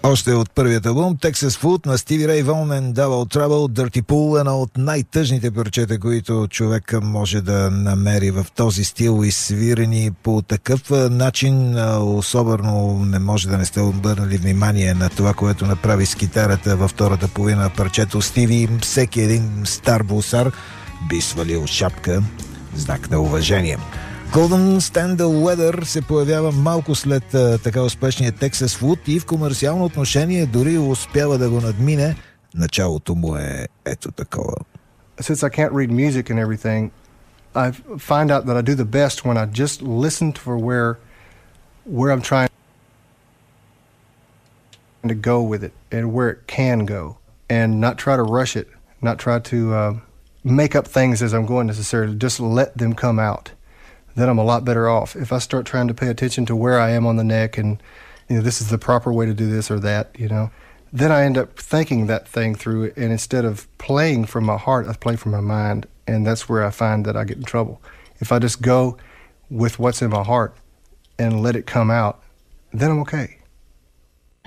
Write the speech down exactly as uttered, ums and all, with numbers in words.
Още от първият албум Texas Food на Stevie Ray Vaughan and Double Trouble, Dirty Pool, едно от най-тъжните парчета, които човек може да намери в този стил и свирени по такъв начин. Особено не може да не сте обърнали внимание на това, което направи с китарата във втората половина на парчето. Стиви, всеки един стар бусар би свалил шапка, знак на уважение. Couldn't Stand the Weather се появява малко след а, така успешния Texas Food и в комерциално отношение дори успява да го надмине. Началото му е ето такова. Since I can't read music and everything, I find out that I do the best when I just listen for where where I'm trying to go with it and where it can go, and not try to rush it, not try to uh, make up things as I'm going necessarily. Just let them come out. Then I'm a lot better off. If I start trying to pay attention to where I am on the neck and, you know, this is the proper way to do this or that, you know, then I end up thinking that thing through, and instead of playing from my heart, I play from my mind, and that's where I find that I get in trouble. If I just go with what's in my heart and let it come out, then I'm okay.